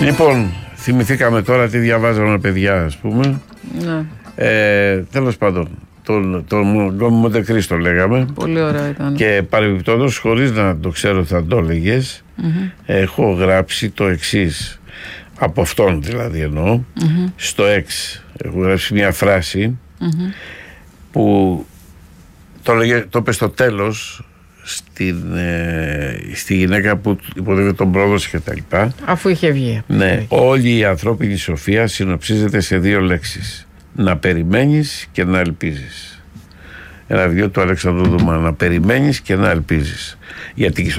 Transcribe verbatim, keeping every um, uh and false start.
Λοιπόν, θυμηθήκαμε τώρα τι διαβάζαμε παιδιά, ας πούμε. Ναι. Ε, τέλος πάντων, τον, τον, τον Μοντεκρίστο λέγαμε. Πολύ ωραία ήταν. Και παρεμπιπτόντως, χωρίς να το ξέρω θα το έλεγες, mm-hmm. έχω γράψει το εξής. Από αυτόν δηλαδή εννοώ, mm-hmm. στο εξ έχω γράψει μια φράση mm-hmm. που το, λέγε, το είπε στο τέλος στην, ε, στη γυναίκα που υποδέχεται τον πρόδοση και τα λοιπά. Αφού είχε βγει. Ναι, όλη η ανθρώπινη σοφία συνοψίζεται σε δύο λέξεις: να περιμένεις και να ελπίζεις. Ένα βιβλίο του Αλέξανδρου Δουμά. Να περιμένεις και να ελπίζεις. Γιατί